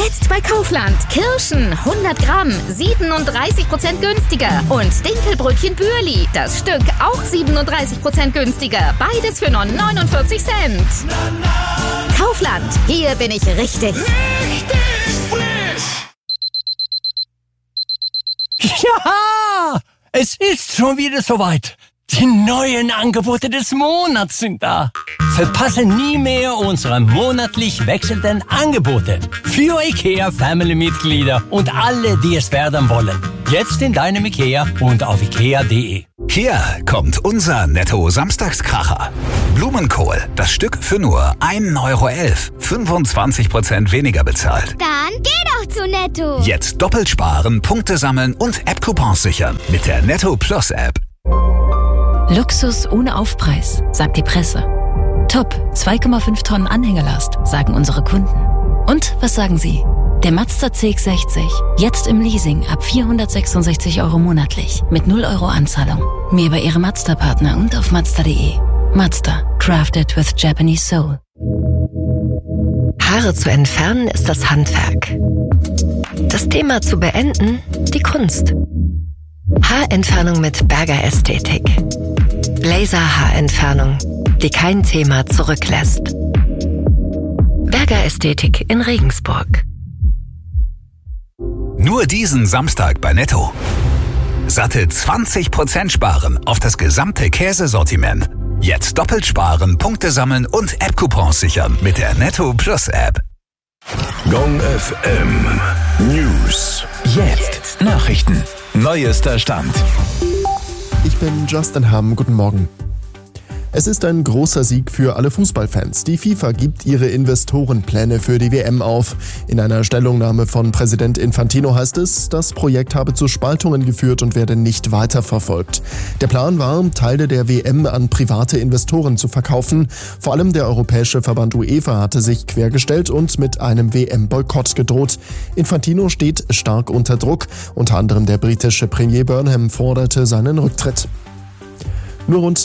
Jetzt bei Kaufland. Kirschen 100 Gramm, 37% günstiger. Und Dinkelbrötchen Bürli, das Stück auch 37% günstiger. Beides für nur 49 Cent. Kaufland, hier bin ich richtig. Richtig frisch! Ja, es ist schon wieder soweit. Die neuen Angebote des Monats sind da. Verpasse nie mehr unsere monatlich wechselnden Angebote. Für IKEA-Family-Mitglieder und alle, die es werden wollen. Jetzt in deinem IKEA und auf ikea.de. Hier kommt unser Netto-Samstagskracher. Blumenkohl, das Stück für nur 1,11 €. 25% weniger bezahlt. Dann geh doch zu Netto. Jetzt doppelt sparen, Punkte sammeln und App-Coupons sichern mit der Netto Plus App. Luxus ohne Aufpreis, sagt die Presse. Top, 2,5 Tonnen Anhängerlast, sagen unsere Kunden. Und was sagen Sie? Der Mazda CX-60, jetzt im Leasing ab 466 € monatlich, mit 0 € Anzahlung. Mehr bei Ihrem Mazda-Partner und auf Mazda.de. Mazda, crafted with Japanese soul. Haare zu entfernen ist das Handwerk. Das Thema zu beenden, die Kunst. Haarentfernung mit Berger Ästhetik. Laser-Haarentfernung, die kein Thema zurücklässt. Berger Ästhetik in Regensburg. Nur diesen Samstag bei Netto. Satte 20% sparen auf das gesamte Käsesortiment. Jetzt doppelt sparen, Punkte sammeln und App-Coupons sichern mit der Netto Plus App. Gong FM News. Jetzt Nachrichten. Neuester Stand. Ich bin Justin Hamm, guten Morgen. Es ist ein großer Sieg für alle Fußballfans. Die FIFA gibt ihre Investorenpläne für die WM auf. In einer Stellungnahme von Präsident Infantino heißt es, das Projekt habe zu Spaltungen geführt und werde nicht weiterverfolgt. Der Plan war, Teile der WM an private Investoren zu verkaufen. Vor allem der Europäische Verband UEFA hatte sich quergestellt und mit einem WM-Boykott gedroht. Infantino steht stark unter Druck. Unter anderem der britische Premier Burnham forderte seinen Rücktritt. Nur rund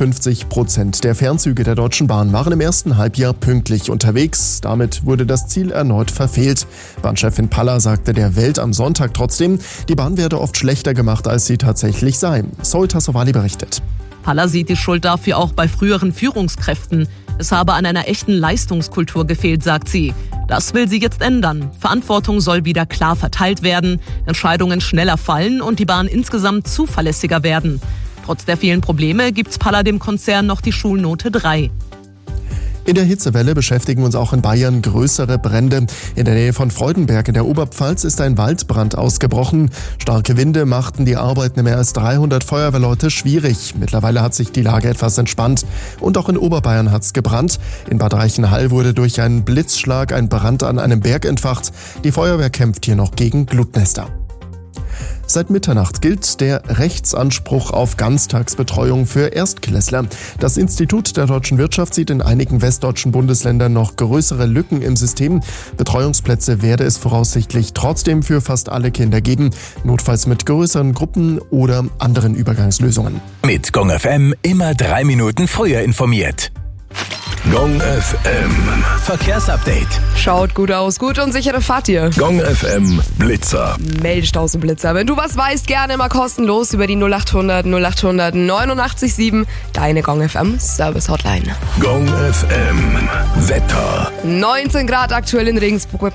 59% der Fernzüge der Deutschen Bahn waren im ersten Halbjahr pünktlich unterwegs. Damit wurde das Ziel erneut verfehlt. Bahnchefin Paller sagte der Welt am Sonntag trotzdem, die Bahn werde oft schlechter gemacht, als sie tatsächlich sei. Sol Tassovali berichtet. Paller sieht die Schuld dafür auch bei früheren Führungskräften. Es habe an einer echten Leistungskultur gefehlt, sagt sie. Das will sie jetzt ändern. Verantwortung soll wieder klar verteilt werden, Entscheidungen schneller fallen und die Bahn insgesamt zuverlässiger werden. Trotz der vielen Probleme gibt Paller dem Konzern noch die Schulnote 3. In der Hitzewelle beschäftigen uns auch in Bayern größere Brände. In der Nähe von Freudenberg in der Oberpfalz ist ein Waldbrand ausgebrochen. Starke Winde machten die Arbeiten mehr als 300 Feuerwehrleute schwierig. Mittlerweile hat sich die Lage etwas entspannt. Und auch in Oberbayern hat's gebrannt. In Bad Reichenhall wurde durch einen Blitzschlag ein Brand an einem Berg entfacht. Die Feuerwehr kämpft hier noch gegen Glutnester. Seit Mitternacht gilt der Rechtsanspruch auf Ganztagsbetreuung für Erstklässler. Das Institut der deutschen Wirtschaft sieht in einigen westdeutschen Bundesländern noch größere Lücken im System. Betreuungsplätze werde es voraussichtlich trotzdem für fast alle Kinder geben, notfalls mit größeren Gruppen oder anderen Übergangslösungen. Mit Gong FM immer 3 Minuten früher informiert. Gong FM Verkehrsupdate. Schaut gut aus, gut und sichere Fahrt hier. Gong FM Blitzer. Meldestaus und Blitzer. Wenn du was weißt, gerne immer kostenlos über die 0800 0800 89 deine Gong FM Service Hotline. Gong FM Wetter. 19 Grad aktuell in Regensburg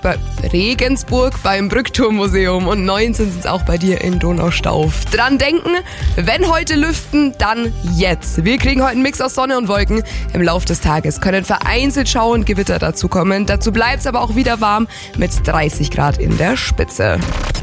beim Brückturmmuseum und 19 sind es auch bei dir in Donaustauf. Dran denken, wenn heute lüften, dann jetzt. Wir kriegen heute einen Mix aus Sonne und Wolken. Im Laufe des Tages können vereinzelt Schauer und Gewitter dazu kommen. Dazu bleibt es aber auch wieder warm mit 30 Grad in der Spitze.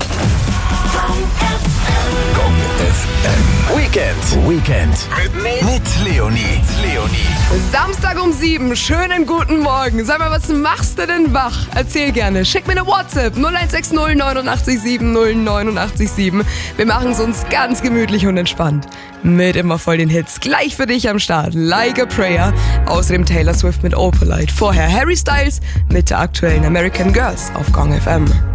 Gong FM Weekend mit Leonie. Samstag um 7, schönen guten Morgen. Sag mal, was machst du denn wach? Erzähl gerne. Schick mir eine WhatsApp 0160 89 7 089 7. Wir machen es uns ganz gemütlich und entspannt. Mit immer voll den Hits. Gleich für dich am Start. Like a Prayer. Außerdem Taylor Swift mit Opalite. Vorher Harry Styles mit der aktuellen American Girls auf Gong FM.